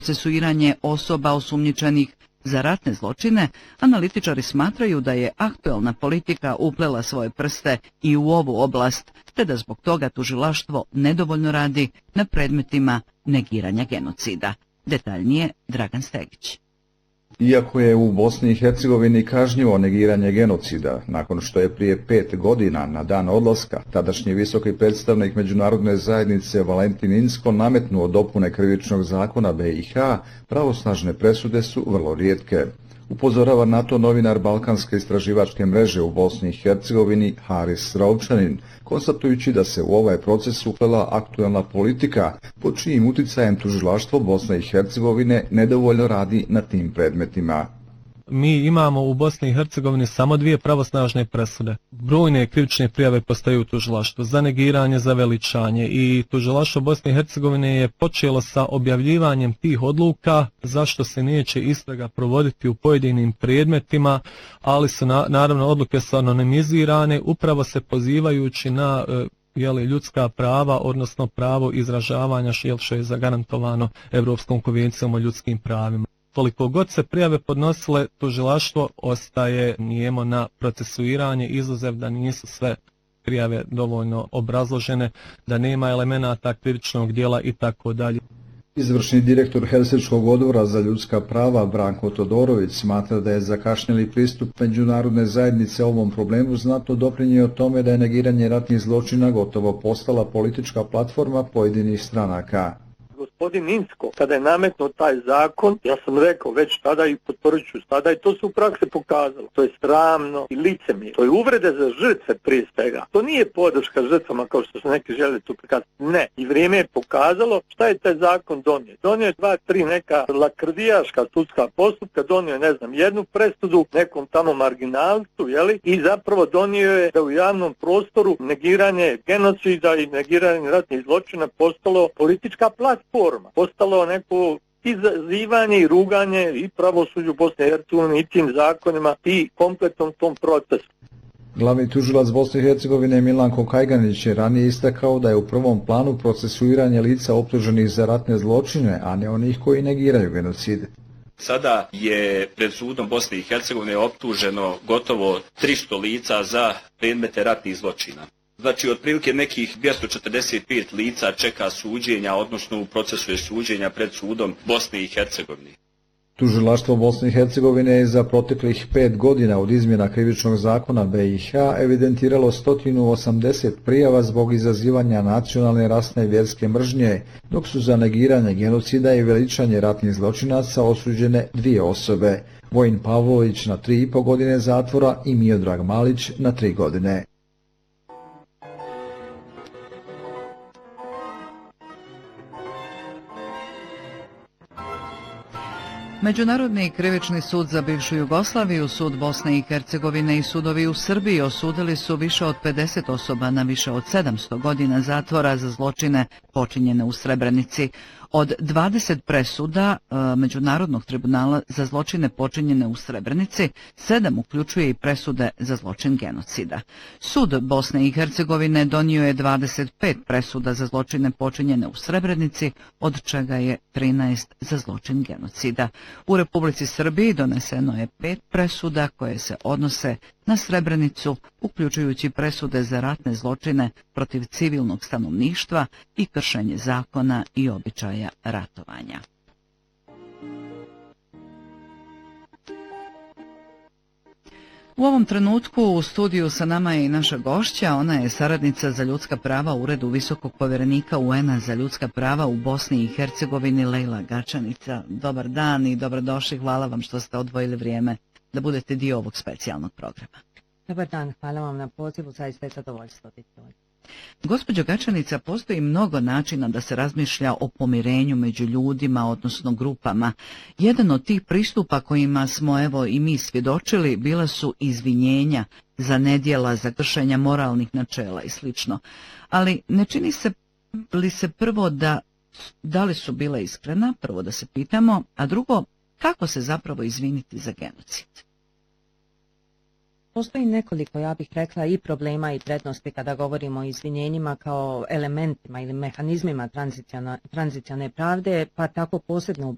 procesuiranje osoba osumnjičenih za ratne zločine, analitičari smatraju da je aktuelna politika uplela svoje prste i u ovu oblast, te da zbog toga tužilaštvo nedovoljno radi na predmetima negiranja genocida. Detaljnije Dragan Stegić. Iako je u Bosni i Hercegovini kažnjivo negiranje genocida, nakon što je prije 5 godina na dan odlaska tadašnji visoki predstavnik međunarodne zajednice Valentin Inzko nametnuo dopune krivičnog zakona BiH, pravosnažne presude su vrlo rijetke. Upozorava na to novinar Balkanske istraživačke mreže u Bosni i Hercegovini Haris Ravčanin, konstatujući da se u ovaj proces uplela aktuelna politika, pod čijim uticajem tužilaštvo Bosne i Hercegovine nedovoljno radi na tim predmetima. Mi imamo u Bosni i Hercegovini samo 2 pravosnažne presude. Brojne krivične prijave postaju u tužilaštvu za negiranje, za veličanje i tužilaštvo Bosne i Hercegovine je počelo sa objavljivanjem tih odluka zašto se neće istraga provoditi u pojedinim predmetima, ali su naravno odluke su anonimizirane upravo se pozivajući na ljudska prava, odnosno pravo izražavanja što je zagarantovano Europskom konvencijom o ljudskim pravima. Koliko god se prijave podnosile, tužilaštvo ostaje nijemo na procesuiranje, izuzev da nisu sve prijave dovoljno obrazložene, da nema elemenata krivičnog djela i tako dalje. Izvršni direktor Helsinškog odbora za ljudska prava Branko Todorović smatra da je zakašnjeli pristup međunarodne zajednice ovom problemu znatno doprinio tome da je negiranje ratnih zločina gotovo postala politička platforma pojedinih stranaka. Gospodin Inzko, kada je nametnuo taj zakon, ja sam rekao već tada i potvrđujući tada i to se u praksi pokazalo. To je sramno i licemjerno. To je uvrede za žrtve prije svega. To nije podrška žrtvama kao što su neki željeli tu prikazati. Ne. I vrijeme je pokazalo šta je taj zakon donio. Donio je 2-3 neka lakrdijaška sudska postupka, donio je jednu presudu nekom tamo marginalcu, i zapravo donio je da u javnom prostoru negiranje genocida i negiranje ratnih zločina postalo politička platforma. Postalo neko izazivanje i ruganje i pravosuđu Bosne i Hercegovine i tim zakonima i kompletnom tom procesu. Glavni tužilac Bosne i Hercegovine Milanko Kajganić je ranije istakao da je u prvom planu procesuiranje lica optuženih za ratne zločine, a ne onih koji negiraju genocide. Sada je pred sudom Bosne i Hercegovine optuženo gotovo 300 lica za predmete ratnih zločina. Znači, otprilike nekih 245 lica čeka suđenja, odnosno u procesu je suđenja pred sudom Bosne i Hercegovine. Tužilaštvo Bosne i Hercegovine je za proteklih 5 godina od izmjena krivičnog zakona BiH evidentiralo 180 prijava zbog izazivanja nacionalne, rasne i vjerske mržnje, dok su za negiranje genocida i veličanje ratnih zločinaca osuđene 2 osobe, Vojin Pavlović na 3,5 godine zatvora i Miodrag Malić na 3 godine. Međunarodni krivični sud za bivšu Jugoslaviju, sud Bosne i Hercegovine i sudovi u Srbiji osudili su više od 50 osoba na više od 700 godina zatvora za zločine počinjene u Srebrenici. Od 20 presuda Međunarodnog tribunala za zločine počinjene u Srebrenici, 7 uključuje i presude za zločin genocida. Sud Bosne i Hercegovine donio je 25 presuda za zločine počinjene u Srebrenici, od čega je 13 za zločin genocida. U Republici Srbiji doneseno je 5 presuda koje se odnose na Srebrenicu, uključujući presude za ratne zločine protiv civilnog stanovništva i kršenje zakona i običaja ratovanja. U ovom trenutku u studiju sa nama je i naša gošća, ona je saradnica za ljudska prava u Uredu visokog povjerenika UN-a za ljudska prava u Bosni i Hercegovini, Lejla Gačanica. Dobar dan i dobrodošli, hvala vam što ste odvojili vrijeme da budete dio ovog specijalnog programa. Dobar dan, hvala vam na pozivu, zaista je zadovoljstvo biti ovdje. Gospođo Gačanica, postoji mnogo načina da se razmišlja o pomirenju među ljudima, odnosno grupama. Jedan od tih pristupa kojima smo evo i mi svjedočili bila su izvinjenja za nedjela, za kršenja moralnih načela i sl. Ali ne čini se li se prvo da li su bile iskrena, prvo da se pitamo, a drugo, kako se zapravo izviniti za genocid? Postoji nekoliko, ja bih rekla, i problema i prednosti kada govorimo o izvinjenjima kao elementima ili mehanizmima tranzicione pravde, pa tako posebno u